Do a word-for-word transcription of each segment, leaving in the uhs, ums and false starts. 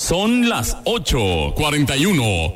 Son las ocho cuarenta y uno.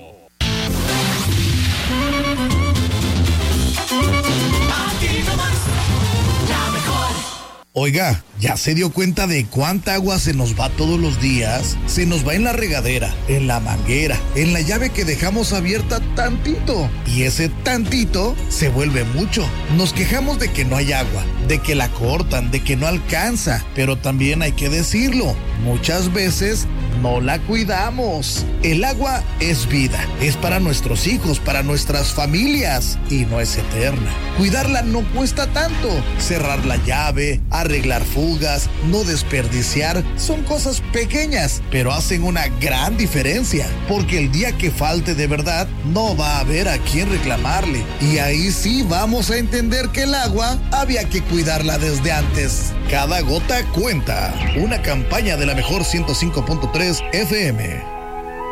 Oiga, ¿ya se dio cuenta de cuánta agua se nos va todos los días? Se nos va en la regadera, en la manguera, en la llave que dejamos abierta tantito. Y ese tantito se vuelve mucho. Nos quejamos de que no hay agua, de que la cortan, de que no alcanza. Pero también hay que decirlo, muchas veces no la cuidamos. El agua es vida, es para nuestros hijos, para nuestras familias y no es eterna. Cuidarla no cuesta tanto. Cerrar la llave, arreglar fugas, no desperdiciar, son cosas pequeñas, pero hacen una gran diferencia, porque el día que falte de verdad, no va a haber a quien reclamarle. Y ahí sí vamos a entender que el agua había que cuidarla desde antes. Cada gota cuenta. Una campaña de la mejor ciento cinco punto tres F M.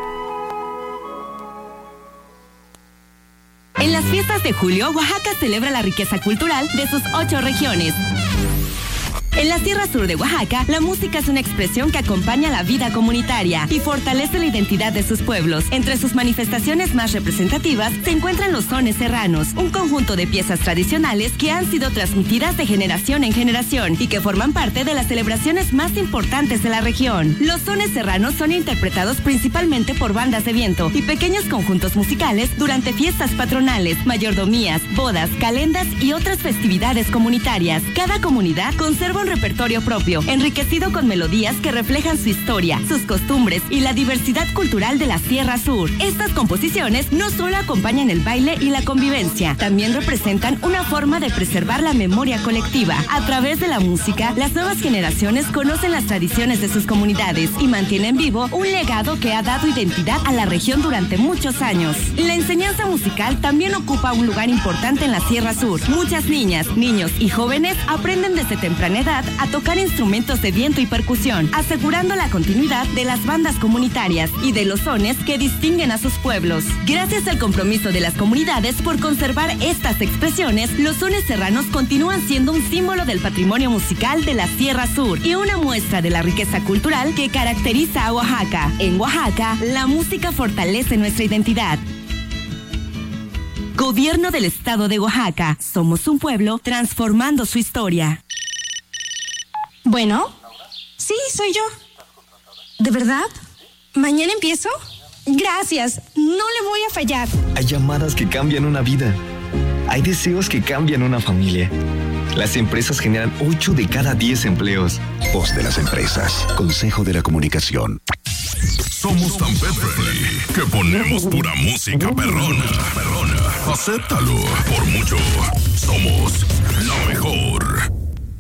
En las fiestas de julio, Oaxaca celebra la riqueza cultural de sus ocho regiones. En la Sierra Sur de Oaxaca, la música es una expresión que acompaña la vida comunitaria y fortalece la identidad de sus pueblos. Entre sus manifestaciones más representativas se encuentran los sones serranos, un conjunto de piezas tradicionales que han sido transmitidas de generación en generación y que forman parte de las celebraciones más importantes de la región. Los sones serranos son interpretados principalmente por bandas de viento y pequeños conjuntos musicales durante fiestas patronales, mayordomías, bodas, calendas y otras festividades comunitarias. Cada comunidad conserva un repertorio propio, enriquecido con melodías que reflejan su historia, sus costumbres y la diversidad cultural de la Sierra Sur. Estas composiciones no solo acompañan el baile y la convivencia, también representan una forma de preservar la memoria colectiva. A través de la música, las nuevas generaciones conocen las tradiciones de sus comunidades y mantienen vivo un legado que ha dado identidad a la región durante muchos años. La enseñanza musical también ocupa un lugar importante en la Sierra Sur. Muchas niñas, niños y jóvenes aprenden desde temprana edad a tocar instrumentos de viento y percusión, asegurando la continuidad de las bandas comunitarias y de los sones que distinguen a sus pueblos. Gracias al compromiso de las comunidades por conservar estas expresiones, los sones serranos continúan siendo un símbolo del patrimonio musical de la Sierra Sur y una muestra de la riqueza cultural que caracteriza a Oaxaca. En Oaxaca, la música fortalece nuestra identidad. Gobierno del Estado de Oaxaca. Somos un pueblo transformando su historia. Bueno, sí, soy yo. ¿De verdad? ¿Mañana empiezo? Gracias, no le voy a fallar. Hay llamadas que cambian una vida. Hay deseos que cambian una familia. Las empresas generan ocho de cada diez empleos. Voz de las empresas. Consejo de la Comunicación. Somos tan pet friendly que ponemos pura música perrona. Perrona. Acéptalo por mucho.